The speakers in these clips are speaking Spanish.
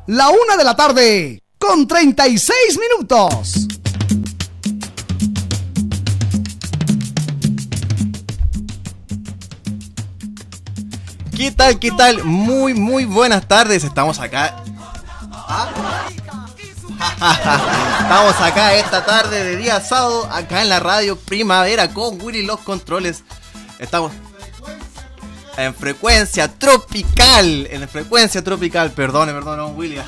La 1 de la tarde, con 36 minutos. ¿Qué tal? ¿Qué tal? Muy buenas tardes. Estamos acá. Estamos acá esta tarde de día sábado, acá en la radio Primavera con Willy los controles. Estamos en frecuencia tropical. Perdón, Willy.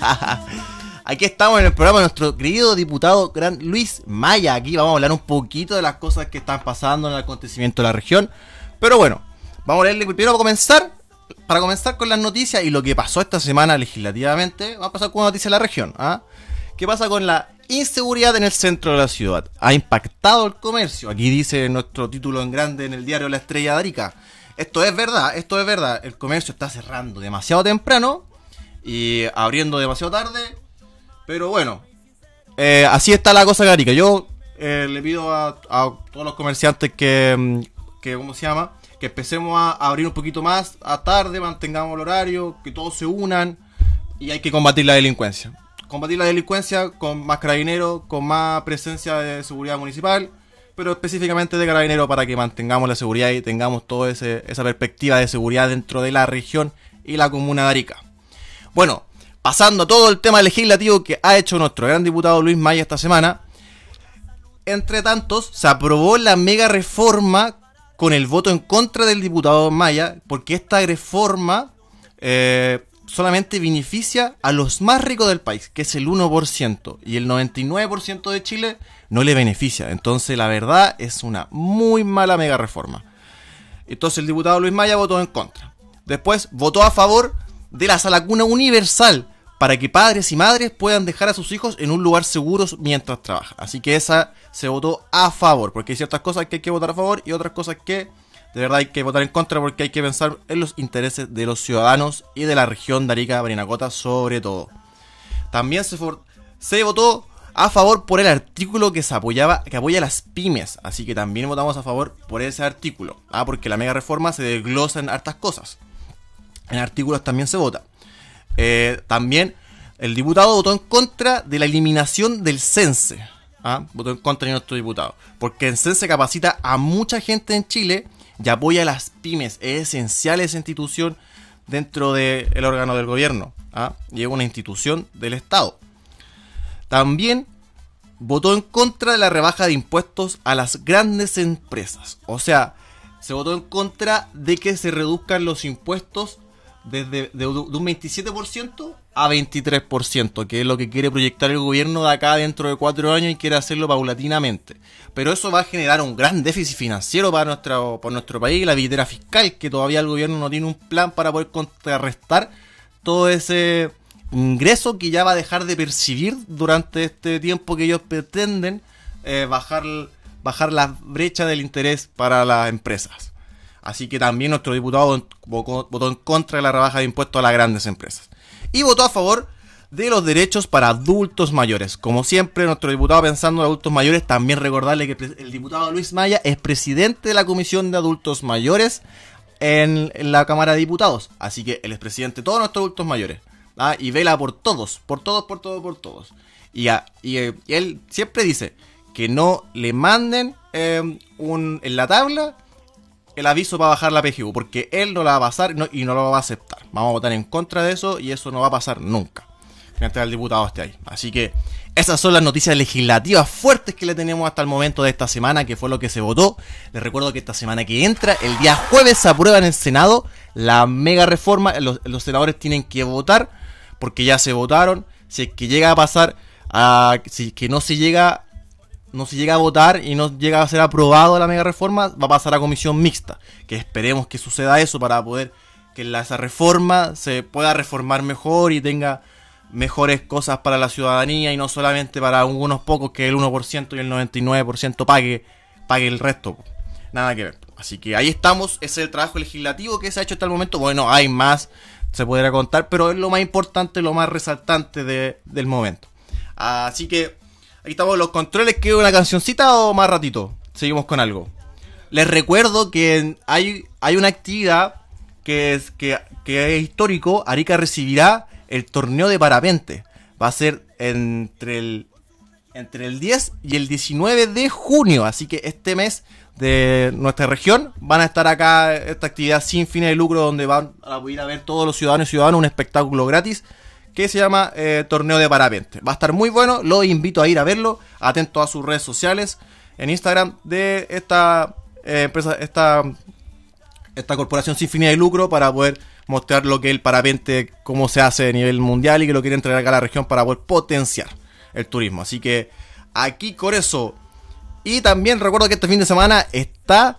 Aquí estamos en el programa de nuestro querido diputado gran Luis Maya. Aquí vamos a hablar un poquito de las cosas que están pasando en el acontecimiento de la región. Pero bueno, vamos a leerle primero para comenzar con las noticias y lo que pasó esta semana legislativamente. Vamos a pasar con una noticia de la región. ¿Qué pasa con la inseguridad en el centro de la ciudad? Ha impactado el comercio. Aquí dice nuestro título en grande en el diario La Estrella de Arica. Esto es verdad. El comercio está cerrando demasiado temprano y abriendo demasiado tarde. Pero bueno, así está la cosa en Arica. Yo le pido a todos los comerciantes que ¿cómo se llama? Que empecemos a abrir un poquito más a tarde, mantengamos el horario, que todos se unan y hay que combatir la delincuencia. Combatir la delincuencia con más carabineros, con más presencia de seguridad municipal, pero específicamente de carabineros para que mantengamos la seguridad y tengamos toda esa perspectiva de seguridad dentro de la región y la comuna de Arica. Bueno, pasando a todo el tema legislativo que ha hecho nuestro gran diputado Luis Maya esta semana, entre tantos se aprobó la mega reforma con el voto en contra del diputado Maya, porque esta reforma solamente beneficia a los más ricos del país, que es el 1%, y el 99% de Chile no le beneficia. Entonces la verdad es una muy mala mega reforma. Entonces el diputado Luis Maya votó en contra. Después votó a favor de la sala cuna universal, para que padres y madres puedan dejar a sus hijos en un lugar seguro mientras trabajan. Así que esa se votó a favor, porque hay ciertas cosas que hay que votar a favor y otras cosas que de verdad hay que votar en contra, porque hay que pensar en los intereses de los ciudadanos y de la región de Arica, Parinacota sobre todo. También se votó a favor por el artículo que apoya a las pymes, así que también votamos a favor por ese artículo, porque la mega reforma se desglosa en hartas cosas. En artículos también se vota. También el diputado votó en contra de la eliminación del CENSE. Votó en contra de nuestro diputado, porque el CENSE capacita a mucha gente en Chile y apoya a las pymes. Es esencial esa institución dentro del órgano del gobierno, y es una institución del Estado. También votó en contra de la rebaja de impuestos a las grandes empresas. O sea, se votó en contra de que se reduzcan los impuestos de un 27% a 23%, que es lo que quiere proyectar el gobierno de acá dentro de 4 años y quiere hacerlo paulatinamente. Pero eso va a generar un gran déficit financiero para nuestro país, la billetera fiscal, que todavía el gobierno no tiene un plan para poder contrarrestar todo ese ingreso que ya va a dejar de percibir durante este tiempo que ellos pretenden bajar la brecha del interés para las empresas. Así que también nuestro diputado votó en contra de la rebaja de impuestos a las grandes empresas. Y votó a favor de los derechos para adultos mayores. Como siempre, nuestro diputado pensando en adultos mayores, también recordarle que el diputado Luis Maya es presidente de la Comisión de Adultos Mayores en la Cámara de Diputados. Así que él es presidente de todos nuestros adultos mayores. Y vela por todos. Y él siempre dice que no le manden en la tabla el aviso para bajar la PGU, porque él no la va a pasar y no lo va a aceptar. Vamos a votar en contra de eso y eso no va a pasar nunca mientras el diputado esté ahí. Así que esas son las noticias legislativas fuertes que le tenemos hasta el momento de esta semana, que fue lo que se votó. Les recuerdo que esta semana que entra, el día jueves, se aprueba en el Senado la mega reforma. Los senadores tienen que votar, porque ya se votaron. Si es que llega a pasar, si es que no se llega a votar y no llega a ser aprobado la mega reforma, va a pasar a comisión mixta, que esperemos que suceda eso para poder que esa reforma se pueda reformar mejor y tenga mejores cosas para la ciudadanía y no solamente para unos pocos, que el 1% y el 99% pague el resto. Nada que ver. Así que ahí estamos, ese es el trabajo legislativo que se ha hecho hasta el momento. Bueno, hay más, se podrá contar, pero es lo más importante, lo más resaltante del momento. Así que aquí estamos los controles. ¿Queda una cancioncita o más ratito? Seguimos con algo. Les recuerdo que hay una actividad que es histórico. Arica recibirá el torneo de parapente. Va a ser entre el 10 y el 19 de junio. Así que este mes de nuestra región van a estar acá esta actividad sin fines de lucro, donde van a poder ir a ver todos los ciudadanos y ciudadanas un espectáculo gratis que se llama torneo de parapente. Va a estar muy bueno, los invito a ir a verlo, atentos a sus redes sociales en Instagram de esta empresa, esta corporación sin fines de lucro, para poder mostrar lo que es el parapente, cómo se hace a nivel mundial y que lo quieren traer acá a la región para poder potenciar el turismo. Así que aquí con eso. Y también recuerdo que este fin de semana está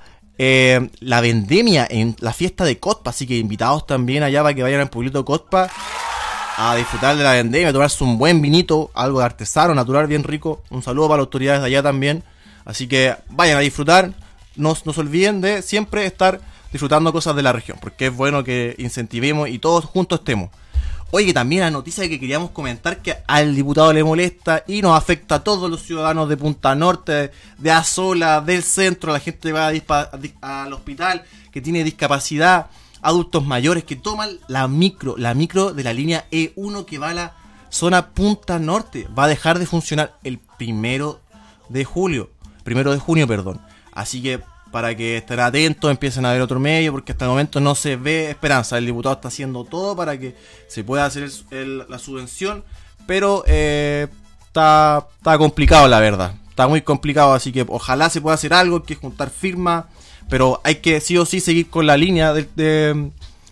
la vendemia en la fiesta de Cotpa, así que invitados también allá para que vayan al pueblito de Cotpa a disfrutar de la vendemia, a tomarse un buen vinito, algo de artesano, natural, bien rico. Un saludo para las autoridades de allá también. Así que vayan a disfrutar, no se olviden de siempre estar disfrutando cosas de la región, porque es bueno que incentivemos y todos juntos estemos. Oye, que también la noticia que queríamos comentar, que al diputado le molesta y nos afecta a todos los ciudadanos de Punta Norte, de Azola, del centro, la gente que va al hospital, que tiene discapacidad, adultos mayores, que toman la micro de la línea E1 que va a la zona Punta Norte. Va a dejar de funcionar el 1 de junio, perdón. Así que para que estén atentos, empiecen a ver otro medio, porque hasta el momento no se ve esperanza. El diputado está haciendo todo para que se pueda hacer la subvención, pero está complicado, la verdad. Está muy complicado, así que ojalá se pueda hacer algo, hay que juntar firmas, pero hay que sí o sí seguir con la línea de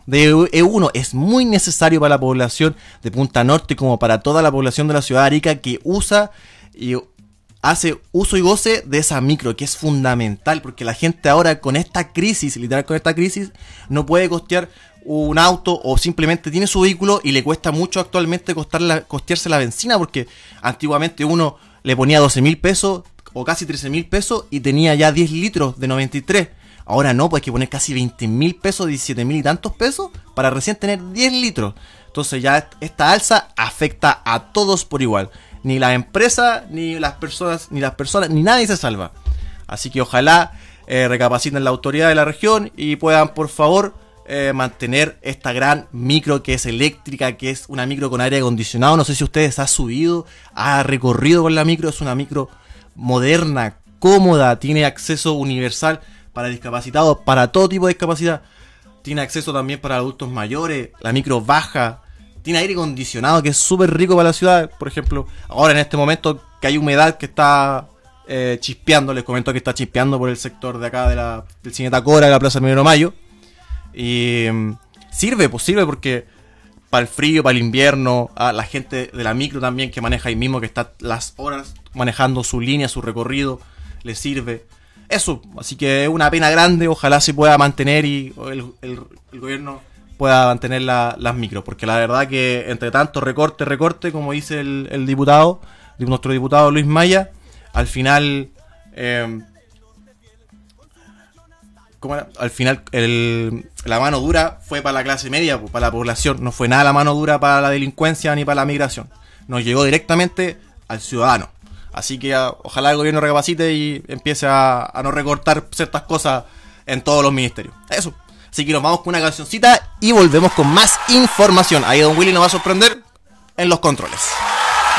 E1. Es muy necesario para la población de Punta Norte, como para toda la población de la ciudad de Arica, que usa y hace uso y goce de esa micro, que es fundamental, porque la gente ahora con esta crisis, literal con esta crisis, no puede costear un auto, o simplemente tiene su vehículo y le cuesta mucho actualmente costearse la benzina, porque antiguamente uno le ponía 12.000 pesos o casi 13.000 pesos y tenía ya 10 litros de 93. Ahora no, pues hay que poner casi 20.000 pesos, 17.000 y tantos pesos para recién tener 10 litros. Entonces ya esta alza afecta a todos por igual. Ni la empresa, ni las personas, ni nadie se salva. Así que ojalá recapaciten la autoridad de la región y puedan, por favor, mantener esta gran micro que es eléctrica, que es una micro con aire acondicionado. No sé si ustedes han subido, ha recorrido con la micro. Es una micro moderna, cómoda, tiene acceso universal para discapacitados, para todo tipo de discapacidad. Tiene acceso también para adultos mayores. La micro baja. Tiene aire acondicionado que es súper rico para la ciudad. Por ejemplo, ahora en este momento que hay humedad que está chispeando. Les comento que está chispeando por el sector de acá del Cine Tacora, de la Plaza 1 de Mayo. Y sirve porque para el frío, para el invierno, a la gente de la micro también que maneja ahí mismo, que está las horas manejando su línea, su recorrido, le sirve. Eso, así que es una pena grande. Ojalá se pueda mantener y el gobierno pueda mantener las micros, porque la verdad que entre tanto recorte, como dice el diputado, nuestro diputado Luis Maya, al final la mano dura fue para la clase media, para la población, no fue nada la mano dura para la delincuencia ni para la migración, nos llegó directamente al ciudadano. Así que ojalá el gobierno recapacite y empiece a no recortar ciertas cosas en todos los ministerios. Eso. Así que nos vamos con una cancioncita y volvemos con más información. Ahí Don Willy nos va a sorprender en los controles.